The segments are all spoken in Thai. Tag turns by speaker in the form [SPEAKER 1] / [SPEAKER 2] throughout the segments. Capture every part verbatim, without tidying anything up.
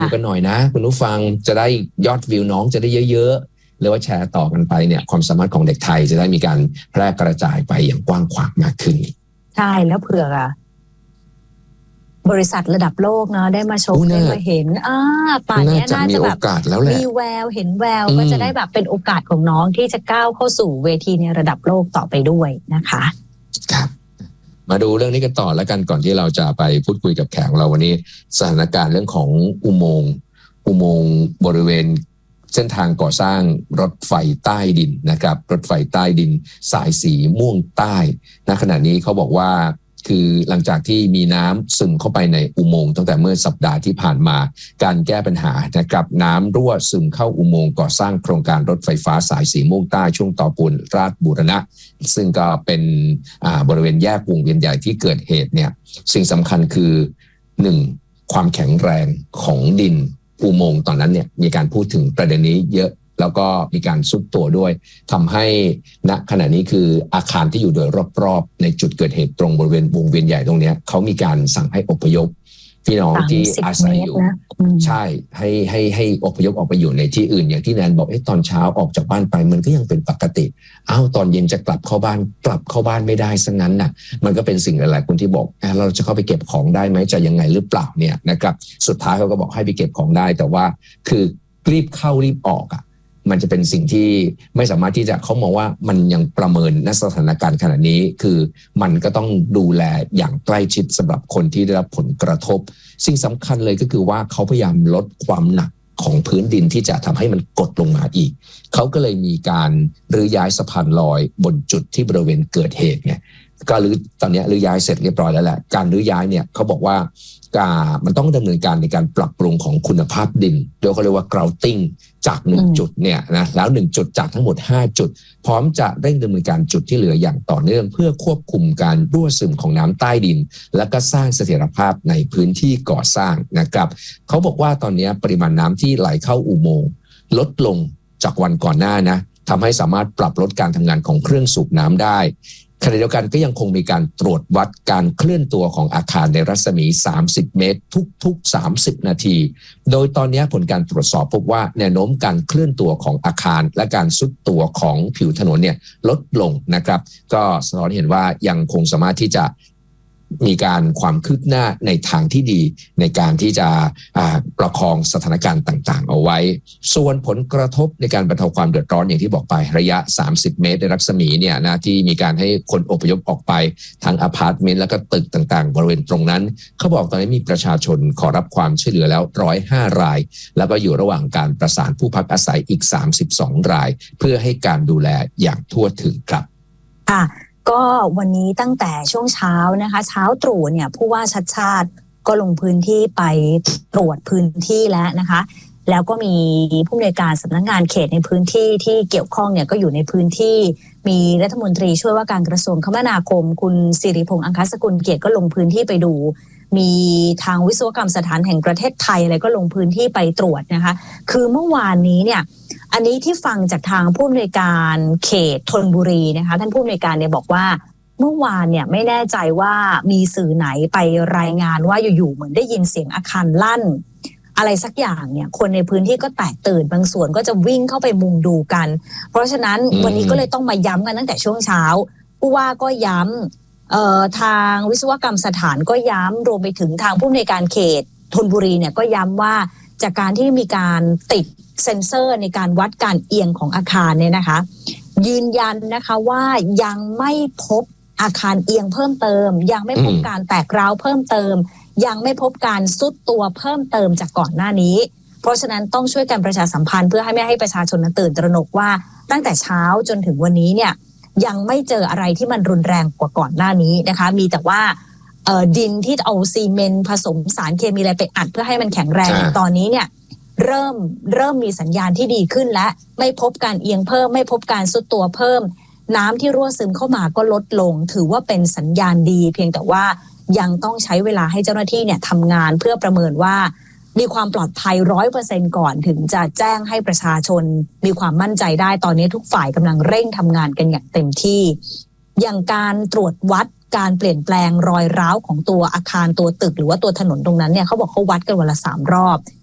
[SPEAKER 1] ดูกันหน่อยนะคุณผู้ฟังจะได้ยอดวิวน้องจะได้เยอะๆหรือว่าแชร์ต่อกันไปเนี่ยความสามารถของเด็กไทยจะได้มีการแพร่กระจายไปอย่างกว้างขวางมากขึ้น
[SPEAKER 2] ใช่แล้วเผื่อบริษัทระดับโลกเนาะได้มาชมได้มาเห็นอ่าป่านนี้น่าจะแบบมีแววเห็นแววก็จะได้แบบเป็นโอกาสของน้องที่จะก้าวเข้าสู่เวทีในระดับโลกต่อไปด้วยนะคะ
[SPEAKER 1] ครับมาดูเรื่องนี้กันต่อแล้วกันก่อนที่เราจะไปพูดคุยกับแขกเราวันนี้สถานการณ์เรื่องของอุโมงค์อุโมงค์บริเวณเส้นทางก่อสร้างรถไฟใต้ดินนะครับรถไฟใต้ดินสายสีม่วงใต้ณขณะนี้เขาบอกว่าคือหลังจากที่มีน้ำซึมเข้าไปในอุโมงค์ตั้งแต่เมื่อสัปดาห์ที่ผ่านมาการแก้ปัญหานะครับน้ำรั่วซึมเข้าอุโมงค์ก่อสร้างโครงการรถไฟฟ้าสายสีม่วงใต้ช่วงต่อปูนราชบูรณะซึ่งก็เป็นอ่าบริเวณแยกวงเวียนใหญ่ที่เกิดเหตุเนี่ยสิ่งสำคัญคือหนึ่งความแข็งแรงของดินอุโมงค์ตอนนั้นเนี่ยมีการพูดถึงประเด็นนี้เยอะแล้วก็มีการซุดตัวด้วยทำให้ณขณะนี้คืออาคารที่อยู่โดยรอบๆในจุดเกิดเหตุตรงบริเวณวงเวียนใหญ่ตรงนี้เขามีการสั่งให้อพยพพี่น้องที่อาศัยอยู่ใช่ให้ให้ให้อพยพออกไปอยู่ในที่อื่นอย่างที่แนนบอกเอ๊ะตอนเช้าออกจากบ้านไปมันก็ยังเป็นปกติอ้าวตอนเย็นจะกลับเข้าบ้านกลับเข้าบ้านไม่ได้ซะงั้นน่ะมันก็เป็นสิ่งหลายๆคนที่บอกอ่ะเราจะเข้าไปเก็บของได้ไหมจะยังไงหรือเปล่าเนี่ยนะครับสุดท้ายเขาก็บอกให้ไปเก็บของได้แต่ว่าคือรีบเข้ารีบออกอ่ะมันจะเป็นสิ่งที่ไม่สามารถที่จะเขามองว่ามันยังประเมินณสถานการณ์ขณะนี้คือมันก็ต้องดูแลอย่างใกล้ชิดสำหรับคนที่ได้รับผลกระทบสิ่งสำคัญเลยก็คือว่าเขาพยายามลดความหนักของพื้นดินที่จะทำให้มันกดลงมาอีกเขาก็เลยมีการรื้อย้ายสะพานลอยบนจุดที่บริเวณเกิดเหตุเนี่ยก็รื้อตอนนี้รื้อย้ายเสร็จเรียบร้อยแล้วแหละการรื้อย้ายเนี่ยเขาบอกว่ามันต้องดำเนินการในการปรับปรุงของคุณภาพดินโดยเขาเรียกว่า grouting จากหนึ่งจุดเนี่ยนะแล้วหนึ่งจุดจากทั้งหมดห้าจุดพร้อมจะเร่งดำเนินการจุดที่เหลืออย่างต่อเนื่องเพื่อควบคุมการรั่วซึมของน้ำใต้ดินและก็สร้างเสถียรภาพในพื้นที่ก่อสร้างนะครับเขาบอกว่าตอนนี้ปริมาณน้ำที่ไหลเข้าอุโมงค์ลดลงจากวันก่อนหน้านะทำให้สามารถปรับลดการทำงานของเครื่องสูบน้ำได้ขณะเดียวกันก็ยังคงมีการตรวจวัดการเคลื่อนตัวของอาคารในรัศมีสามสิบเมตรทุกๆสามสิบนาทีโดยตอนนี้ผลการตรวจสอบพบว่าแนวโน้มการเคลื่อนตัวของอาคารและการซุดตัวของผิวถนนเนี่ยลดลงนะครับก็สะท้อนเห็นว่ายังคงสามารถที่จะมีการความคืบหน้าในทางที่ดีในการที่จะประคองสถานการณ์ต่างๆเอาไว้ส่วนผลกระทบในการบรรเทาความเดือดร้อนอย่างที่บอกไประยะสามสิบเมตรในรัศมีเนี่ยนะที่มีการให้คนอพยพออกไปทั้งอพาร์ตเมนต์แล้วก็ตึกต่างๆบริเวณตรงนั้นเขาบอกตอนนี้มีประชาชนขอรับความช่วยเหลือแล้วหนึ่งร้อยห้ารายแล้วก็อยู่ระหว่างการประสานผู้พักอาศัยอีกสามสิบสองรายเพื่อให้การดูแลอย่างทั่วถึงครับ
[SPEAKER 2] ค่ะก็วันนี้ตั้งแต่ช่วงเช้านะคะเช้าตรู่เนี่ยผู้ว่าชัดชาติก็ลงพื้นที่ไปตรวจพื้นที่แล้วนะคะแล้วก็มีผู้อำนวยการสำนักงานเขตในพื้นที่ที่เกี่ยวข้องเนี่ยก็อยู่ในพื้นที่มีรัฐมนตรีช่วยว่าการกระทรวงคมนาคมคุณสิริพงษ์อังคสกุลเกียรติก็ลงพื้นที่ไปดูมีทางวิศวกรรมสถานแห่งประเทศไทยอะไรก็ลงพื้นที่ไปตรวจนะคะคือเมื่อวานนี้เนี่ยอันนี้ที่ฟังจากทางผู้อำนวยการเขตธนบุรีนะคะท่านผู้อำนวยการเนี่ยบอกว่าเมื่อวานเนี่ยไม่แน่ใจว่ามีสื่อไหนไปรายงานว่าอยู่ๆเหมือนได้ยินเสียงอาคารลั่นอะไรสักอย่างเนี่ยคนในพื้นที่ก็แตกตื่นบางส่วนก็จะวิ่งเข้าไปมุงดูกันเพราะฉะนั้นวันนี้ก็เลยต้องมาย้ำกันตั้งแต่ช่วงเช้าผู้ว่าก็ย้ำเอ่อทางวิศวกรรมสถานก็ย้ำรวมไปถึงทางผู้อำนวยการเขตธนบุรีเนี่ยก็ย้ำว่าจากการที่มีการติดเซ็นเซอร์ในการวัดการเอียงของอาคารเนี่ยนะคะยืนยันนะคะว่ายังไม่พบอาคารเอียงเพิ่มเติมยังไม่พบการแตกร้าวเพิ่มเติมยังไม่พบการซุดตัวเพิ่มเติมจากก่อนหน้านี้เพราะฉะนั้นต้องช่วยกันประชาสัมพันธ์เพื่อให้ไม่ให้ประชาชนนั้นตื่นตระหนกว่าตั้งแต่เช้าจนถึงวันนี้เนี่ยยังไม่เจออะไรที่มันรุนแรงกว่าก่อนหน้านี้นะคะมีแต่ว่าเอ่อดินที่เอาซีเมนต์ผสมสารเคมีอะไรไปอัดเพื่อให้มันแข็งแรงตอนนี้เนี่ยเริ่มเริ่มมีสัญญาณที่ดีขึ้นและไม่พบการเอียงเพิ่มไม่พบการซุดตัวเพิ่มน้ำที่รั่วซึมเข้ามาก็ลดลงถือว่าเป็นสัญญาณดีเพียงแต่ว่ายังต้องใช้เวลาให้เจ้าหน้าที่เนี่ยทำงานเพื่อประเมินว่ามีความปลอดภัย ร้อยเปอร์เซ็นต์ ก่อนถึงจะแจ้งให้ประชาชนมีความมั่นใจได้ตอนนี้ทุกฝ่ายกำลังเร่งทำงานกันอย่างเต็มที่อย่างการตรวจวัดการเปลี่ยนแปลงรอยร้าวของตัวอาคารตัวตึกหรือว่าตัวถนนตรงนั้นเนี่ยเขาบอกเขาวัดกันวันละสามรอบ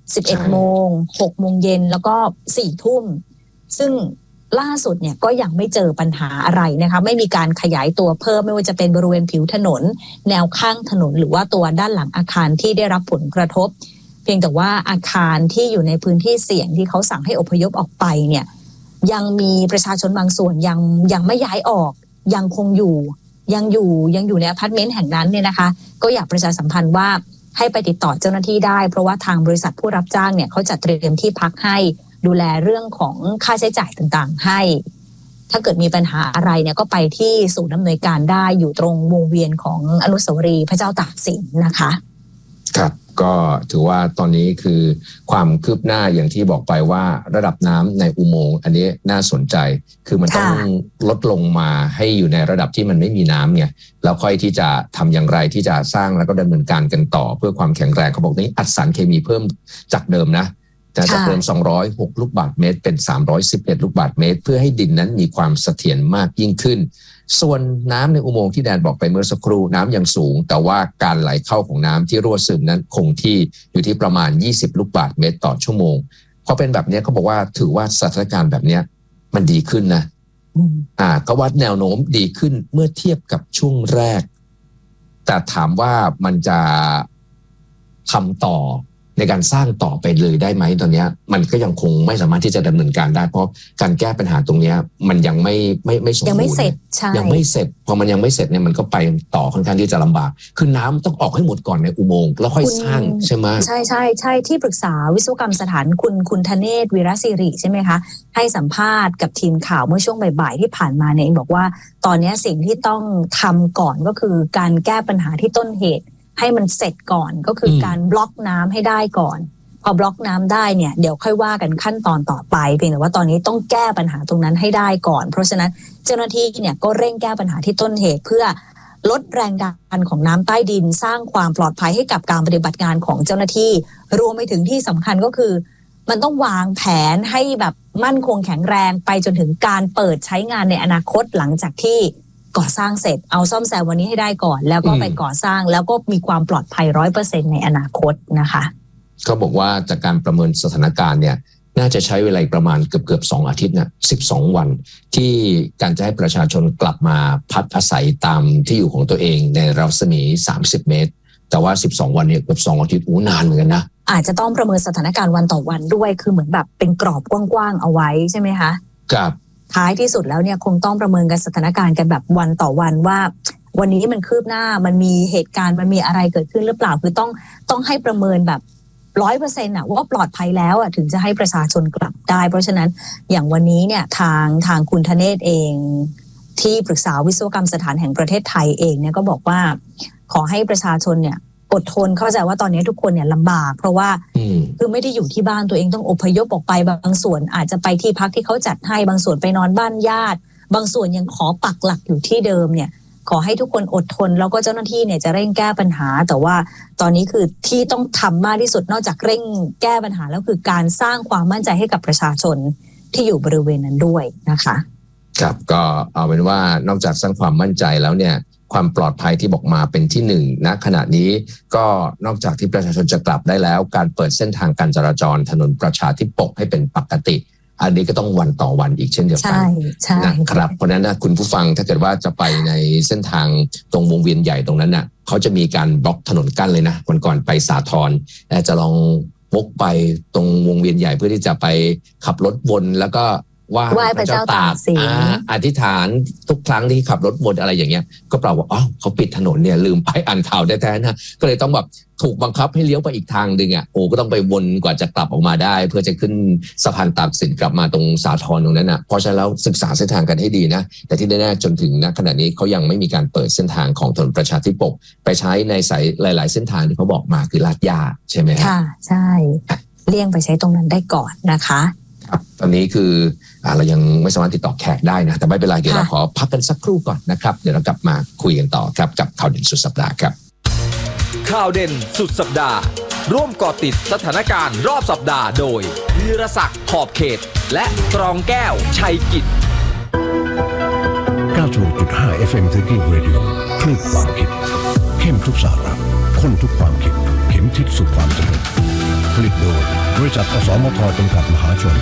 [SPEAKER 2] สิบเอ็ดโมงหกโมงเย็นแล้วก็สี่ทุ่มซึ่งล่าสุดเนี่ยก็ยังไม่เจอปัญหาอะไรนะคะไม่มีการขยายตัวเพิ่มไม่ว่าจะเป็นบริเวณผิวถนนแนวข้างถนนหรือว่าตัวด้านหลังอาคารที่ได้รับผลกระทบเพียงแต่ว่าอาคารที่อยู่ในพื้นที่เสี่ยงที่เขาสั่งให้อพยพออกไปเนี่ยยังมีประชาชนบางส่วนยังยังไม่ย้ายออกยังคงอยู่ยังอยู่ยังอยู่ในอพาร์ตเมนต์แห่งนั้นเนี่ยนะคะก็อยากประชาสัมพันธ์ว่าให้ไปติดต่อเจ้าหน้าที่ได้เพราะว่าทางบริษัทผู้รับจ้างเนี่ยเขาจัดเตรียมที่พักให้ดูแลเรื่องของค่าใช้จ่ายต่างๆให้ถ้าเกิดมีปัญหาอะไรเนี่ยก็ไปที่ศูนย์อำนวยการได้อยู่ตรงวงเวียนของอนุสาวรีย์พระเจ้าตากสินนะคะ
[SPEAKER 1] ครับก็ถือว่าตอนนี้คือความคืบหน้าอย่างที่บอกไปว่าระดับน้ำในอุโมงค์อันนี้น่าสนใจคือมันต้องลดลงมาให้อยู่ในระดับที่มันไม่มีน้ำเนี่ยแล้วค่อยที่จะทำอย่างไรที่จะสร้างแล้วก็ดำเนินการกันต่อเพื่อความแข็งแรงเขาบอกนี้อัดสารเคมีเพิ่มจากเดิมนะจากเดิมสองร้อยหกลูกบาศก์เมตรเป็นสามร้อยสิบเอ็ดลูกบาศก์เมตรเพื่อให้ดินนั้นมีความเสถียรมากยิ่งขึ้นส่วนน้ำในอุโมงค์ที่แดนบอกไปเมื่อสักครู่น้ำยังสูงแต่ว่าการไหลเข้าของน้ำที่รั่วซึมนั้นคงที่อยู่ที่ประมาณยี่สิบลูกบาศก์เมตรต่อชั่วโมงพอเป็นแบบนี้เขาบอกว่าถือว่าสถานการณ์แบบนี้มันดีขึ้นนะอ่าก็วัดแนวโน้มดีขึ้นเมื่อเทียบกับช่วงแรกแต่ถามว่ามันจะทำต่อในการสร้างต่อไปเลยได้ไหมตอนนี้มันก็ยังคงไม่สามารถที่จะดำเนินการได้เพราะการแก้ปัญหาตรงนี้มันยังไม่ไม่ไม่สมบูรณ์ยังไม่เสร็จใช่ยังไม่เสร็จพอมันยังไม่เสร็จเนี่ยมันก็ไปต่อค่อนข้างที่จะลำบากคือน้ำต้องออกให้หมดก่อนในอุโมงค์แล้วค่อยสร้างใช่ไหม
[SPEAKER 2] ใช่ใช่ใช่ที่ปรึกษาวิศวกรรมสถานคุณคุณธเนศวีรศิริใช่ไหมคะให้สัมภาษณ์กับทีมข่าวเมื่อช่วงบ่ายๆที่ผ่านมาเนี่ยบอกว่าตอนนี้สิ่งที่ต้องทำก่อนก็คือการแก้ปัญหาที่ต้นเหตุให้มันเสร็จก่อนก็คือการบล็อกน้ำให้ได้ก่อนพอบล็อกน้ำได้เนี่ยเดี๋ยวค่อยว่ากันขั้นตอนต่อไปเพียงแต่ว่าตอนนี้ต้องแก้ปัญหาตรงนั้นให้ได้ก่อนเพราะฉะนั้นเจ้าหน้าที่เนี่ยก็เร่งแก้ปัญหาที่ต้นเหตุเพื่อลดแรงดันของน้ำใต้ดินสร้างความปลอดภัยให้กับการปฏิบัติงานของเจ้าหน้าที่รวมไปถึงที่สำคัญก็คือมันต้องวางแผนให้แบบมั่นคงแข็งแรงไปจนถึงการเปิดใช้งานในอนาคตหลังจากที่ก่อสร้างเสร็จเอาซ่อมแซมวันนี้ให้ได้ก่อนแล้วก็ไปก่อสร้างแล้วก็มีความปลอดภัย ร้อยเปอร์เซ็นต์ ในอนาคตนะคะ
[SPEAKER 1] เขาบอกว่าจากการประเมินสถานการณ์เนี่ยน่าจะใช้เวลาประมาณเกือบเกือบสองอาทิตย์นะสิบสองวันที่การจะให้ประชาชนกลับมาพักอาศัยตามที่อยู่ของตัวเองในรัศมีสามสิบเมตรแต่ว่าสิบสองวันเนี่ยเกือบสองอาทิตย์อู้นานเหมือนกันนะ
[SPEAKER 2] อาจจะต้องประเมินสถานการณ์วันต่อวันด้วยคือเหมือนแบบเป็นกรอบกว้างๆเอาไว้ใช่ไหมคะ
[SPEAKER 1] ครับ
[SPEAKER 2] ท้ายที่สุดแล้วเนี่ยคงต้องประเมินกันสถานการณ์กันแบบวันต่อวันว่าวันนี้มันคืบหน้ามันมีเหตุการณ์มันมีอะไรเกิดขึ้นหรือเปล่าคือต้องต้องให้ประเมินแบบร้อยเปอร์เซ็นต์อ่ะว่าปลอดภัยแล้วอ่ะถึงจะให้ประชาชนกลับได้เพราะฉะนั้นอย่างวันนี้เนี่ยทางทางคุณธเนศเองที่ปรึกษาวิศวกรรมสถานแห่งประเทศไทยเองเนี่ยก็บอกว่าขอให้ประชาชนเนี่ยอดทนเข้าใจว่าตอนนี้ทุกคนเนี่ยลำบากเพราะว่าคือไม่ได้อยู่ที่บ้านตัวเองต้องอพยพออกไปบางส่วนอาจจะไปที่พักที่เขาจัดให้บางส่วนไปนอนบ้านญาติบางส่วนยังขอปักหลักอยู่ที่เดิมเนี่ยขอให้ทุกคนอดทนแล้วก็เจ้าหน้าที่เนี่ยจะเร่งแก้ปัญหาแต่ว่าตอนนี้คือที่ต้องทำมากที่สุดนอกจากเร่งแก้ปัญหาแล้วคือการสร้างความมั่นใจให้กับประชาชนที่อยู่บริเวณนั้นด้วยนะคะ
[SPEAKER 1] ครับก็เอาเป็นว่านอกจากสร้างความมั่นใจแล้วเนี่ยความปลอดภัยที่บอกมาเป็นที่หนึ่งณขณะนี้ก็นอกจากที่ประชาชนจะกลับได้แล้วการเปิดเส้นทางการจราจรถนนประชาธิปกให้เป็นปกติอันนี้ก็ต้องวันต่อวันอีกเช่นเดียวกันนะครับเพราะนั้นนะคุณผู้ฟังถ้าเกิดว่าจะไปในเส้นทางตรงวงเวียนใหญ่ตรงนั้นน่ะเขาจะมีการบล็อกถนนกั้นเลยนะวันก่อนไปสาทรแต่จะลองวกไปตรงวงเวียนใหญ่เพื่อที่จะไปขับรถวนแล้วก็ว่าพระเจ้าตากสินอธิษฐานทุกครั้งที่ขับรถวนอะไรอย่างเงี้ยก็เปล่าว่าอ๋อเขาปิดถนนเนี่ยลืมไปอ่านข่าวแท้ๆนะก็เลยต้องแบบถูกบังคับให้เลี้ยวไปอีกทางนึงอ่ะโอ้ก็ต้องไปวนกว่าจะกลับออกมาได้เพื่อจะขึ้นสะพานตากสินกลับมาตรงสาทรตรงนั้นน่ะเพราะฉะนั้นแล้วศึกษาเส้นทางกันให้ดีนะแต่ที่แน่ๆจนถึงณขณะนี้เขายังไม่มีการเปิดเส้นทางของถนนประชาธิปกไปใช้ในสายหลายๆเส้นทางที่เขาบอกมาคือลาดย่าใช่ไหม
[SPEAKER 2] ค่ะใช่เลี่ยงไปใช้ตรงนั้นได้ก่อนนะคะ
[SPEAKER 1] ครับตอนนี้คือเรายังไม่สามารถติดต่อแขกได้นะแต่ไม่เป็นไรเดี๋ยวเราขอพักกันสักครู่ก่อนนะครับเดี๋ยวเรากลับมาคุยกันต่อครับกับข่าวเด่นสุดสัปดาห์ครับ
[SPEAKER 3] ข่าวเด่นสุดสัปดาห์ร่วมเกาะติดสถานการณ์รอบสัปดาห์โดยวีรศักดิ์ขอบเขตและกรองแก้วชัยกิจ
[SPEAKER 4] เก้าสิบหกจุดห้า เอฟ เอ็ม Thinking Radio คลื่นความคิดเข้มทุกสาระข้นทุกความคิดเข็มทิศสู่ความสำเร็จผลิตโดยบริษัทอสมทจำกัดมหาชน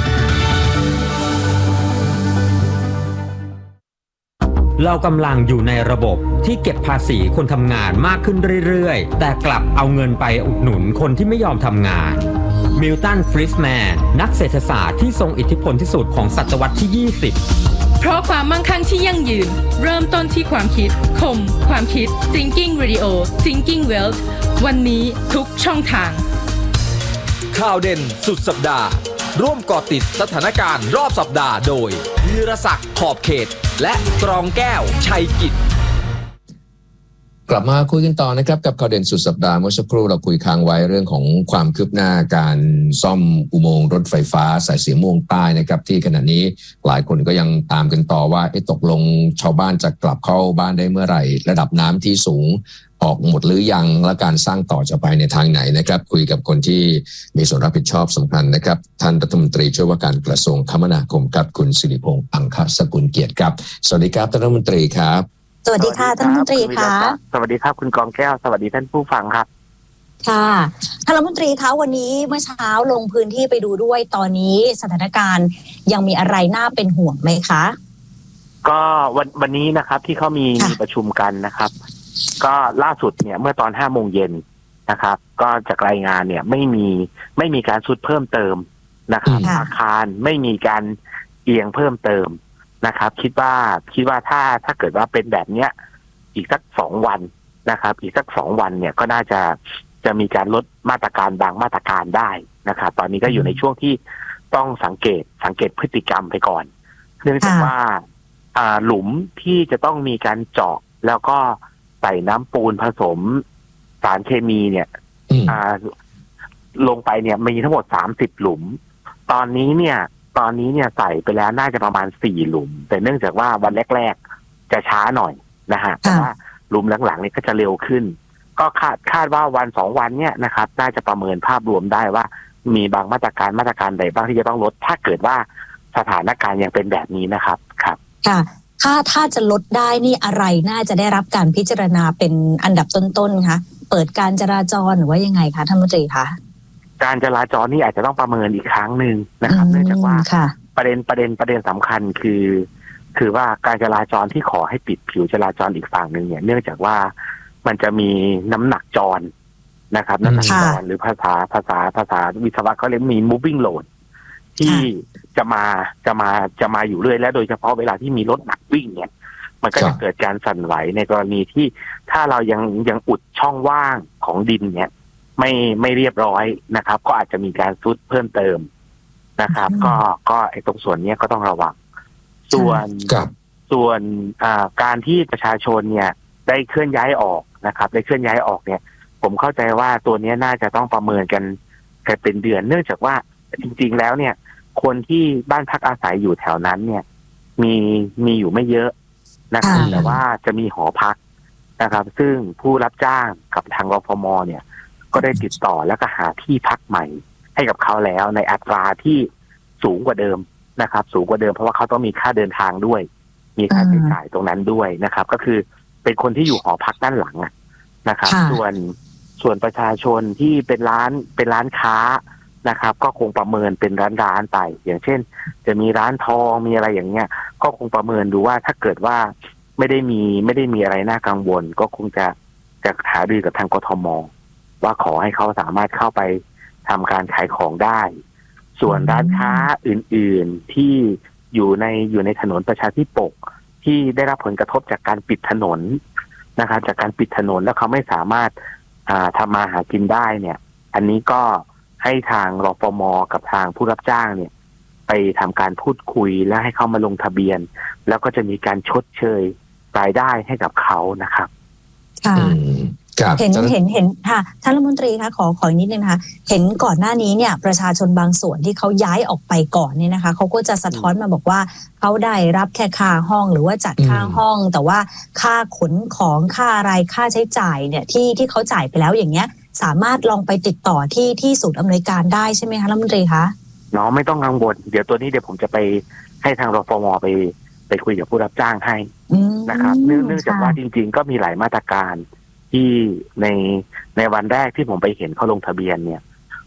[SPEAKER 5] เรากำลังอยู่ในระบบที่เก็บภาษีคนทำงานมากขึ้นเรื่อยๆแต่กลับเอาเงินไปอุดหนุนคนที่ไม่ยอมทำงานมิลตัน ฟริสแมนนักเศรษฐศาสตร์ที่ทรงอิทธิพลที่สุดของศตวรรษที่ยี่สิบ
[SPEAKER 6] เพราะความมั่งคั่งที่ยั่งยืนเริ่มต้นที่ความคิดคมความคิด Thinking Radio Thinking Wealth วันนี้ทุกช่องทาง
[SPEAKER 3] ข่าวเด่นสุดสัปดาห์ร่วมเกาะติดสถานการณ์รอบสัปดาห์โดยวีรศักดิ์ขอบเขตและกรองแก้วชัยกิจ
[SPEAKER 1] กลับมาคุยกันต่อนะครับกับข่าวเด่นสุดสัปดาห์เมื่อสักครู่เราคุยค้างไว้เรื่องของความคืบหน้าการซ่อมอุโมงค์รถไฟฟ้าสายสีม่วงใต้นะครับที่ขณะนี้หลายคนก็ยังตามกันต่อว่าตกลงชาวบ้านจะกลับเข้าบ้านได้เมื่อไหร่ระดับน้ำที่สูงออกหมดหรือยังและการสร้างต่อจะไปในทางไหนนะครับคุยกับคนที่มีส่วนรับผิดชอบสำคัญนะครับท่านรัฐมนตรีช่วยว่าการกระทรวงคมนาคมกับคุณสิริพงษ์อังคสกุลเกียรติครับสวัสดีครับท่านรัฐมนตรีครับ
[SPEAKER 2] สวัสดีค่ะท่านรัฐมนตรีค่ะ
[SPEAKER 7] สวัสดีครับคุณกองแก้วสวัสดีท่านผู้ฟังครับ
[SPEAKER 2] ค่ะท่านรัฐมนตรีคะวันนี้เมื่อเช้าลงพื้นที่ไปดูด้วยตอนนี้สถานการณ์ยังมีอะไรน่าเป็นห่วงไหมคะ
[SPEAKER 7] ก็วันวันนี้นะครับที่เขามีมีประชุมกันนะครับก็ล่าสุดเนี่ยเมื่อตอนห้าโมงเย็นนะครับก็จากรายงานเนี่ยไม่มีไม่มีการสุดเพิ่มเติมนะครับอาคารไม่มีการเอียงเพิ่มเติมนะครับคิดว่าคิดว่าถ้าถ้าเกิดว่าเป็นแบบเนี้ยอีกสักสองวันนะครับอีกสักสองวันเนี่ยก็น่าจะจะมีการลดมาตรการบางมาตรการได้นะครับตอนนี้ก็อยู่ในช่วงที่ต้องสังเกตสังเกตพฤติกรรมไปก่อนเนื่องจากว่าอ่าหลุมที่จะต้องมีการเจาะแล้วก็ใส่น้ำปูนผสมสารเคมีเนี่ยอ่าลงไปเนี่ยมีทั้งหมดสามสิบหลุมตอนนี้เนี่ยตอนนี้เนี่ยใส่ไปแล้วน่าจะประมาณสี่หลุมแต่เนื่องจากว่าวันแรกๆจะช้าหน่อยนะฮะแต่ว่าหลุมหลังๆนี่ก็จะเร็วขึ้นก็คาดคาดว่าวันสองวันเนี่ยนะครับน่าจะประเมินภาพรวมได้ว่ามีบางมาตรการมาตรการใดบ้างที่จะต้องลดถ้าเกิดว่าสถานการณ์ยังเป็นแบบนี้นะครับครับ
[SPEAKER 2] ค่ะถ้าถ้าจะลดได้นี่อะไรน่าจะได้รับการพิจารณาเป็นอันดับต้นๆคะเปิดการจราจรหรือว่ายังไงคะท่านรัฐมนตรีคะ
[SPEAKER 7] การจราจรนี่อาจจะต้องประเมินอีกครั้งหนึ่งนะครับเนื่องจากว่าประเด็นประเด็นประเด็นสำคัญคือคือว่าการจราจรที่ขอให้ปิดผิวจราจรอีกฝั่งหนึ่งเนี่ยเนื่องจากว่ามันจะมีน้ำหนักจรนะครับน้ำหนักจรหรือภาษาภาษาภาษาวิศวะเขาเรียกมี moving load ที่จะมาจะมาจะมาอยู่เรื่อยและโดยเฉพาะเวลาที่มีรถหนักวิ่งเนี่ยมันก็จะเกิดการสั่นไหวในกรณีที่ถ้าเรายังยังอุดช่องว่างของดินเนี่ยไม่ไม่เรียบร้อยนะครับก็อาจจะมีการซุดเพิ่มเติมนะครับก็ก็ไอ้ตรงส่วนนี้ก็ต้องระวังส่วนส่วนการที่ประชาชนเนี่ยได้เคลื่อนย้ายออกนะครับได้เคลื่อนย้ายออกเนี่ยผมเข้าใจว่าตัวนี้น่าจะต้องประเมินกันกันเป็นเดือนเนื่องจากว่าจริงๆแล้วเนี่ยคนที่บ้านพักอาศัยอยู่แถวนั้นเนี่ยมีมีอยู่ไม่เยอะนะครับแต่ว่าจะมีหอพักนะครับซึ่งผู้รับจ้างกับทางรฟม.เนี่ยก็ได้ติดต่อแล้วก็หาที่พักใหม่ให้กับเขาแล้วในอัตราที่สูงกว่าเดิมนะครับสูงกว่าเดิมเพราะว่าเขาต้องมีค่าเดินทางด้วยมีค่าใช้จ่ายตรงนั้นด้วยนะครับก็คือเป็นคนที่อยู่หอพักด้านหลังนะครับส่วนส่วนประชาชนที่เป็นร้านเป็นร้านค้านะครับก็คงประเมินเป็นร้านๆไปอย่างเช่นจะมีร้านทองมีอะไรอย่างเงี้ยก็คงประเมินดูว่าถ้าเกิดว่าไม่ได้มีไม่ได้มีอะไรน่ากังวลก็คงจะจะหารือกับทางกทม.ว่าขอให้เขาสามารถเข้าไปทำการขายของได้ส่วนร้านค้าอื่นๆที่อยู่ในอยู่ในถนนประชาธิปกที่ได้รับผลกระทบจากการปิดถนนนะครับจากการปิดถนนแล้วเขาไม่สามารถอ่าทำมาหากินได้เนี่ยอันนี้ก็ให้ทางรฟม.กับทางผู้รับจ้างเนี่ยไปทำการพูดคุยและให้เขามาลงทะเบียนแล้วก็จะมีการชดเชยรายได้ให้กับเขานะครับ
[SPEAKER 2] ค่ะเห็นเห็นเห็นค่ะท่านรัฐมนตรีคะขอขออีกนิดนึงนะคะเห็นก่อนหน้านี้เนี่ยประชาชนบางส่วนที่เขาย้ายออกไปก่อนเนี่ยนะคะเขาก็จะสะท้อนมาบอกว่าเขาได้รับแค่ค่าห้องหรือว่าจัดค่าห้องแต่ว่าค่าขนของค่าอะไรค่าใช้จ่ายเนี่ยที่ที่เขาจ่ายไปแล้วอย่างเงี้ยสามารถลองไปติดต่อที่ที่ศูนย์อำนวยการได้ใช่ไหมคะรัฐมนตรีคะ
[SPEAKER 7] น้องไม่ต้องกังวลเดี๋ยวตัวนี้เดี๋ยวผมจะไปให้ทางรฟม.ไปไปคุยกับผู้รับจ้างให้นะครับเนื่องจากว่าจริงๆก็มีหลายมาตรการที่ในในวันแรกที่ผมไปเห็นเขาลงทะเบียนเนี่ย